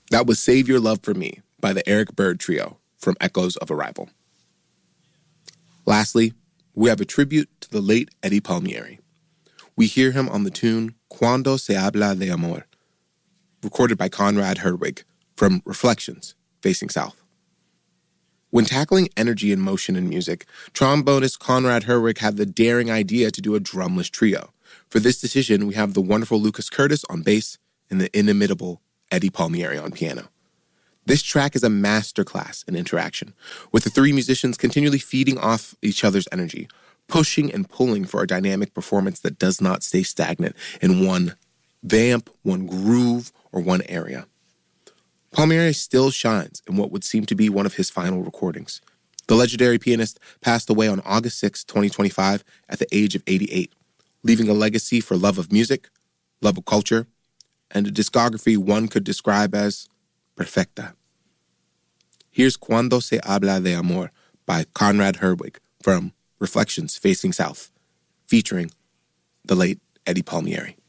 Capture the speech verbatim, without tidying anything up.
That was Save Your Love for Me by the Eric Bird Trio from Echoes of Arrival. Lastly, we have a tribute to the late Eddie Palmieri. We hear him on the tune Cuando se habla de amor, recorded by Conrad Herwig from Reflections, Facing South. When tackling energy and motion in music, trombonist Conrad Herwig had the daring idea to do a drumless trio. For this decision, we have the wonderful Lucas Curtis on bass and the inimitable Eddie Palmieri on piano. This track is a masterclass in interaction, with the three musicians continually feeding off each other's energy, pushing and pulling for a dynamic performance that does not stay stagnant in one vamp, one groove, or one area. Palmieri still shines in what would seem to be one of his final recordings. The legendary pianist passed away on August sixth, twenty twenty-five at the age of eighty-eight, leaving a legacy for love of music, love of culture, and a discography one could describe as perfecta. Here's Cuando se habla de amor by Conrad Herwig from Reflections Facing South, featuring the late Eddie Palmieri.